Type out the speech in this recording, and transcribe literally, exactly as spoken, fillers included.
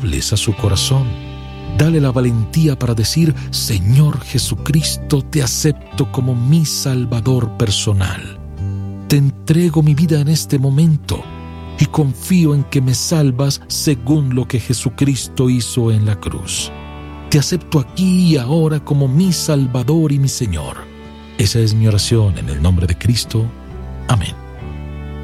hables a su corazón. Dale la valentía para decir: Señor Jesucristo, te acepto como mi Salvador personal. Te entrego mi vida en este momento y confío en que me salvas según lo que Jesucristo hizo en la cruz. Te acepto aquí y ahora como mi Salvador y mi Señor. Esa es mi oración en el nombre de Cristo. Amén.